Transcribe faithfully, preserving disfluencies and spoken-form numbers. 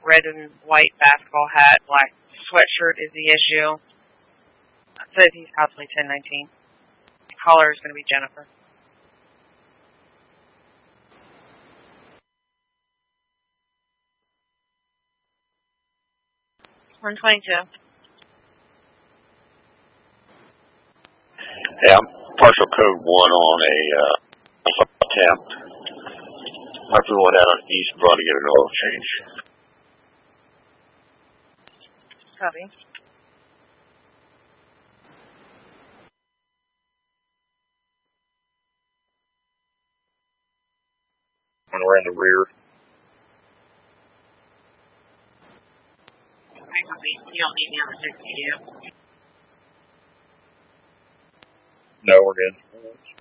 red and white basketball hat, black sweatshirt is the issue. So he's possibly ten nineteen. Caller is going to be Jennifer. one twenty-two. Yeah, I'm partial code one on a uh, attempt. I flew one out on East Broad to get an oil change. Copy. When we're in the rear. Okay, copy. You don't need me on the six, do you? No, we're good.